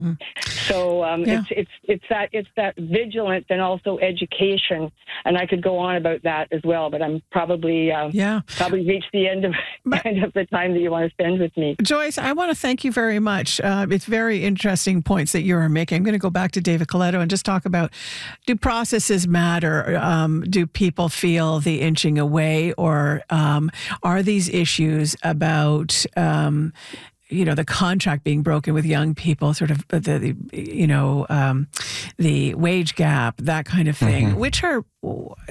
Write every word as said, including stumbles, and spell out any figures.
Mm. So um, Yeah. it's it's it's that it's that vigilance and also education, and I could go on about that as well. But I'm probably uh, Yeah. probably reached the end of But- end of the time that you want to spend with me. Joyce, I want to thank you very much. Uh, it's very interesting points that you are making. I'm going to go back to David Coletto and just talk about, do processes matter? Um, do people feel the inching away, or um, are these issues about um, you know, the contract being broken with young people, sort of the, the you know, um, the wage gap, that kind of thing, which are